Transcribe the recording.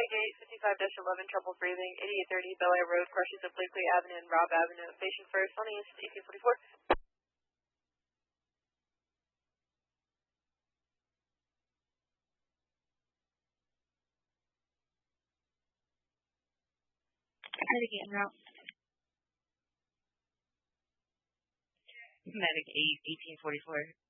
Medic 855-11, trouble breathing, 8830 Bel Air Road, crushes of Blakely Avenue and Robb Avenue. Patient first, on East, 1844. Medic en route. Medic 8, 1844.